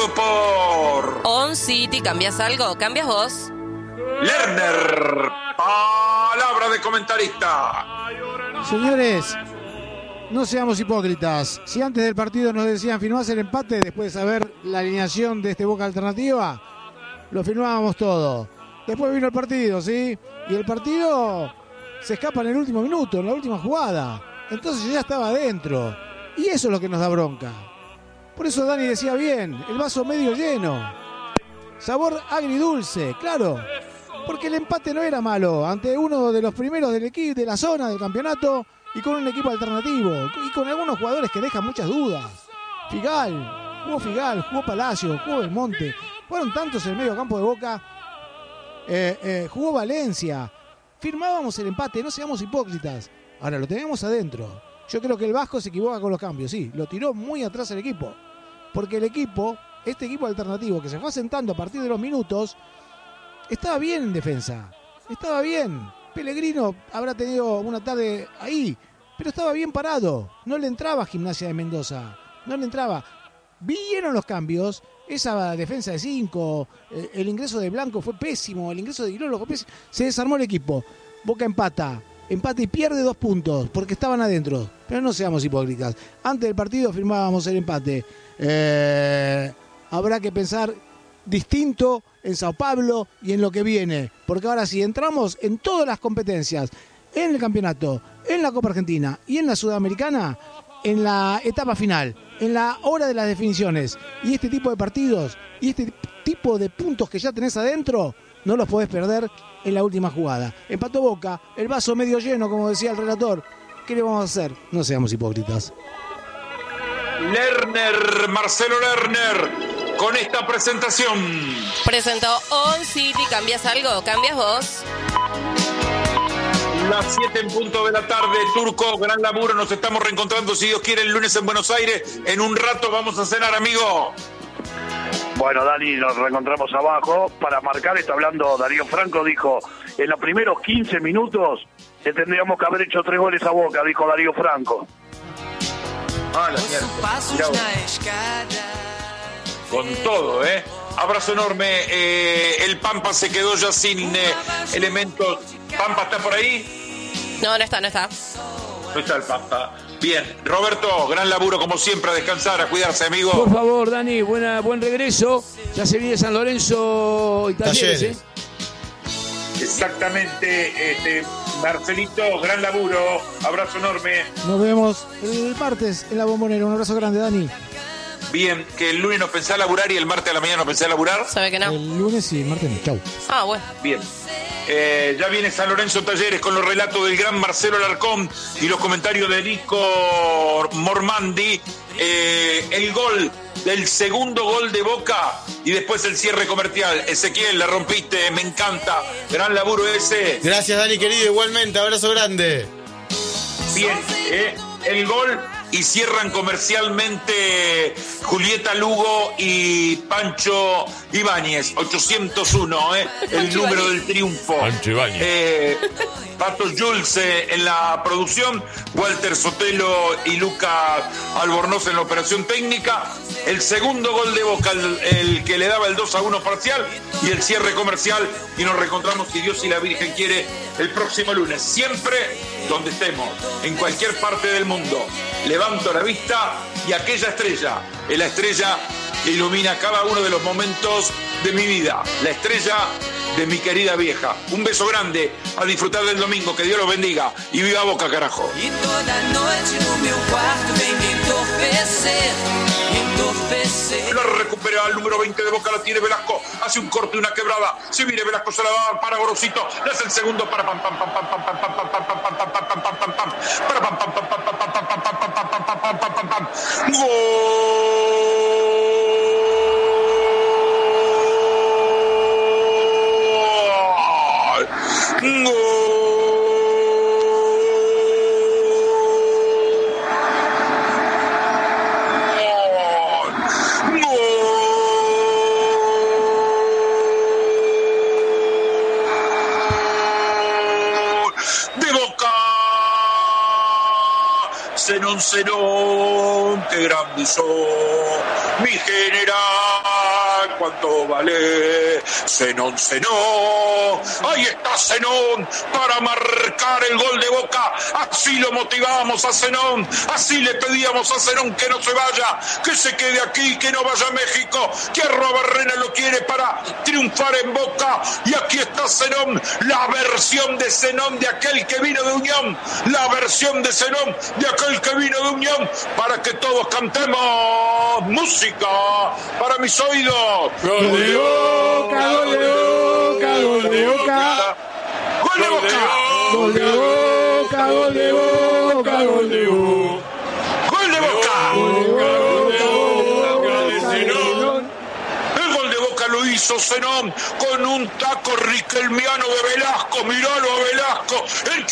presentado por On City. ¿Cambias algo? ¿Cambias vos? Lerner. Palabra de comentarista. Señores, no seamos hipócritas. Si antes del partido nos decían firmás el empate, después de saber la alineación de este Boca Alternativa, lo firmábamos todo. Después vino el partido, ¿sí? Y el partido se escapa en el último minuto, en la última jugada. Entonces ya estaba adentro. Y eso es lo que nos da bronca. Por eso Dani decía bien, el vaso medio lleno. Sabor agridulce, claro. Porque el empate no era malo ante uno de los primeros del equipo de la zona del campeonato y con un equipo alternativo y con algunos jugadores que dejan muchas dudas. Jugó Palacio, jugó Belmonte, fueron tantos en el medio campo de Boca, jugó Valencia. Firmábamos el empate, no seamos hipócritas. Ahora lo tenemos adentro. Yo creo que el Vasco se equivoca con los cambios, sí, lo tiró muy atrás el equipo. Porque el equipo, este equipo alternativo que se fue asentando a partir de los minutos, estaba bien en defensa, estaba bien. Pellegrino habrá tenido una tarde ahí, pero estaba bien parado. No le entraba Gimnasia de Mendoza, no le entraba. Vieron los cambios, esa defensa de 5, el ingreso de Blanco fue pésimo, el ingreso de Guilolo fue pésimo. Se desarmó el equipo. Boca empata y pierde 2 puntos porque estaban adentro. Pero no seamos hipócritas. Antes del partido firmábamos el empate. Habrá que pensar distinto en Sao Paulo y en lo que viene, porque ahora sí entramos en todas las competencias, en el campeonato, en la Copa Argentina y en la Sudamericana, en la etapa final, en la hora de las definiciones, y este tipo de partidos y este tipo de puntos que ya tenés adentro no los podés perder en la última jugada. Empató Boca, el vaso medio lleno, como decía el relator. ¿Qué le vamos a hacer? No seamos hipócritas. Lerner, Marcelo Lerner, con esta presentación. Presentó On City. ¿Cambias algo? ¿Cambias vos? Las 7 en punto de la tarde, Turco, gran laburo. Nos estamos reencontrando, si Dios quiere, el lunes en Buenos Aires. En un rato vamos a cenar, amigo. Bueno, Dani, nos reencontramos abajo. Para marcar, está hablando Darío Franco, dijo, en los primeros 15 minutos le tendríamos que haber hecho 3 goles a Boca, dijo Darío Franco. Ah, la mierda. Con todo, Abrazo enorme. El Pampa se quedó ya sin elementos. ¿Pampa está por ahí? No está. No está el Pampa. Bien, Roberto, gran laburo como siempre, a descansar, a cuidarse, amigo. Por favor, Dani, buen regreso. Ya se viene San Lorenzo y Talleres. Exactamente, Marcelito, gran laburo, abrazo enorme. Nos vemos el martes en la Bombonera. Un abrazo grande, Dani. Bien, que el lunes no pensé a laburar y el martes a la mañana no pensé a laburar. ¿Sabe que no? El lunes sí, el martes no. Chau. Ah, bueno. Bien. Ya viene San Lorenzo Talleres con los relatos del gran Marcelo Alarcón y los comentarios de Nico Mormandi. El gol del segundo gol de Boca y después el cierre comercial. Ezequiel, la rompiste, me encanta. Gran laburo ese. Gracias, Dani, querido, igualmente, abrazo grande. Bien, el gol y cierran comercialmente Julieta Lugo y Pancho Ibáñez. 801, el número del triunfo. Pancho Ibáñez. Pato Jules en la producción, Walter Sotelo y Luca Albornoz en la operación técnica. El segundo gol de Boca, el que le daba el 2-1 parcial, y el cierre comercial. Y nos reencontramos, si Dios y la Virgen quiere, el próximo lunes. Siempre donde estemos, en cualquier parte del mundo. Levanto la vista y aquella estrella es la estrella que ilumina cada uno de los momentos de mi vida. La estrella de mi querida vieja. Un beso grande, a disfrutar del domingo, que Dios los bendiga y viva Boca, carajo. E toda noite no meu quarto vem me entorpecer. La recupera el número 20 de Boca, la tiene Velasco, hace un corte, una quebrada, si viene Velasco se la da para Gorosito, le hace el segundo para pam pam pam pam pam pam pam pam pam pam pam pam pam pam pam para pam pam pam pam pam pam pam pam pam pam pam pam pam. Zenón, que grande sos, mi general. cuánto vale. Zenón, Zenón. Ahí está Zenón para marcar el gol de Boca. Así lo motivábamos a Zenón. Así le pedíamos a Zenón que no se vaya, que se quede aquí, que no vaya a México, que Arrobarrena lo quiere para triunfar en Boca. Y aquí está Zenón, la versión de Zenón de aquel que vino de Unión, la versión de Zenón de aquel que vino de Unión, para que todos cantemos música para mis oídos. Gol de Boca, gol de Boca, gol de Boca. ¡Gol de Boca! Gol de Boca, gol de Boca, gol de Boca. ¡Gol de Boca! El gol de Boca lo hizo Zenón con un taco riquelmiano de Velasco. Miralo a Velasco,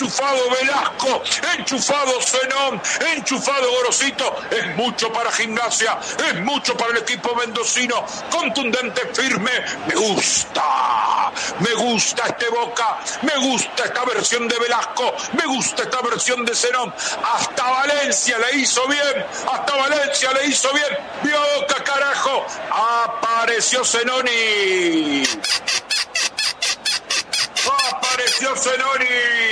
enchufado Zenón, enchufado Gorosito. Es mucho para Gimnasia, es mucho para el equipo mendocino. Contundente, firme. Me gusta este Boca, me gusta esta versión de Velasco, me gusta esta versión de Zenón. Hasta Valencia le hizo bien, Vio Boca, carajo. Apareció Zenoni. Apareció Zenoni.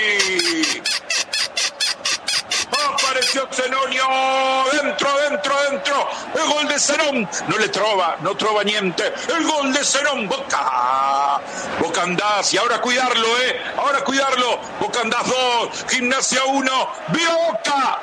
Dentro. El gol de Zenón. No trova niente. El gol de Zenón. Boca andás. Y ahora cuidarlo, Ahora cuidarlo. Boca andás 2. Gimnasia 1. Boca.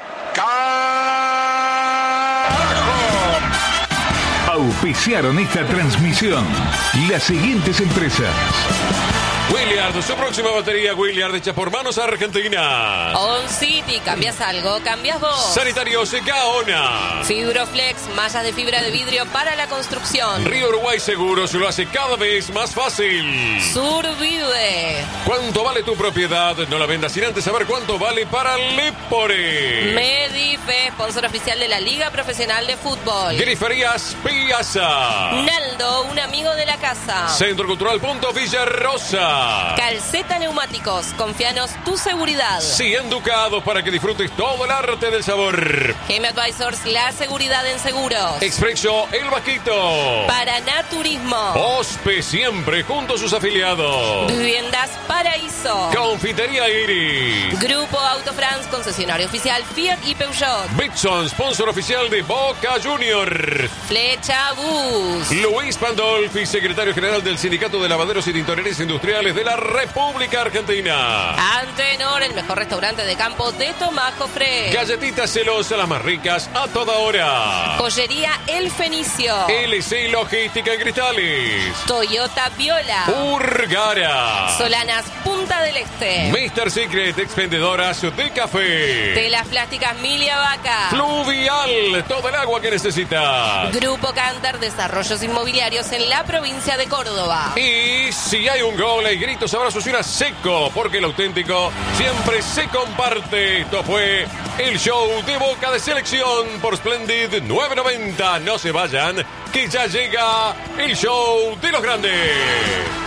¡Carajo! Auspiciaron esta transmisión las siguientes empresas: Williard, su próxima batería Williard hecha por Manos Argentina. On City, cambias algo, cambias vos. Sanitarios Gaona. Fibroflex, mallas de fibra de vidrio para la construcción. Río Uruguay Seguros lo hace cada vez más fácil. Survide. ¿Cuánto vale tu propiedad? No la vendas sin antes saber cuánto vale para Lepore. Medife, sponsor oficial de la Liga Profesional de Fútbol. Griferías Piazza. Naldo, un amigo de la casa. Centro Cultural Punto Villarosa. Calceta Neumáticos, confianos tu seguridad. 100 ducados para que disfrutes todo el arte del sabor. GM Advisors, la seguridad en seguros. Expresso El Vasquito. Paraná Turismo. Ospe, siempre junto a sus afiliados. Viviendas Paraíso. Confitería Iris. Grupo Auto France, concesionario oficial Fiat y Peugeot. Bitson, sponsor oficial de Boca Juniors. Flecha Bus. Luis Pandolfi, secretario general del Sindicato de Lavaderos y Tintorerías Industriales de la República Argentina. Antenor, el mejor restaurante de campo de Tomás Jofré. Galletitas Celosa, las más ricas a toda hora. Joyería El Fenicio. LC Logística en Cristales. Toyota Viola. Urgara. Solanas Punta del Este. Mr. Secret, expendedoras de café. Telas plásticas Milia Vaca. Fluvial, todo el agua que necesita. Grupo Cantar, desarrollos inmobiliarios en la provincia de Córdoba. Y si hay un gol, hay gritos, abrazos y una seco, porque el auténtico siempre se comparte. Esto fue el show de Boca de Selección por Splendid 990. No se vayan, que ya llega el show de los grandes.